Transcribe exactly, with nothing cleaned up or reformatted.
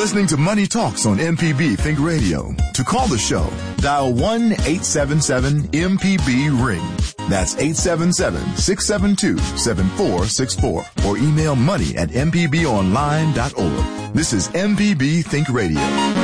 listening to Money Talks on M P B Think Radio. To call the show, dial one eight seven seven M P B ring. That's eight seven seven, six seven two, seven four six four. Or email money at m p b online dot org. This is M P B Think Radio.